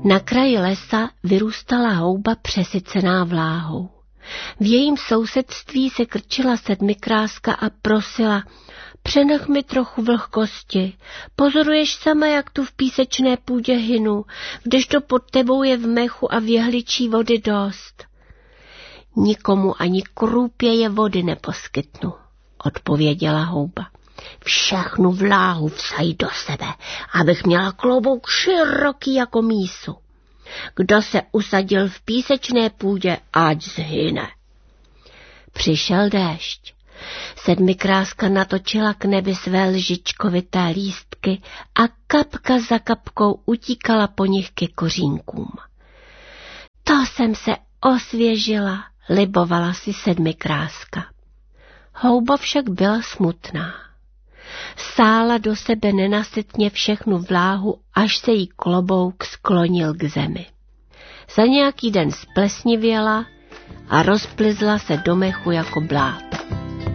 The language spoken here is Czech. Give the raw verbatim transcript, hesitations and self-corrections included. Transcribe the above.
Na kraji lesa vyrůstala houba přesycená vláhou. V jejím sousedství se krčila sedmikráska a prosila: přenech mi trochu vlhkosti. Pozoruješ sama, jak tu v písečné půdě hynu, kdežto pod tebou je v mechu a v jehličí vody dost. Nikomu ani krůpěje vody neposkytnu, odpověděla houba. Všechnu vláhu vsaj do sebe, abych měla klobouk široký jako mísu. Kdo se usadil v písečné půdě, ať zhyne. Přišel déšť. Sedmikráska natočila k nebi své lžičkovité lístky a kapka za kapkou utíkala po nich ke kořínkům. To jsem se osvěžila, libovala si sedmikráska. Houba však byla smutná. Sála do sebe nenasytně všechnu vláhu, až se jí klobouk sklonil k zemi. Za nějaký den splesnivěla a rozplizla se do mechu jako bláto.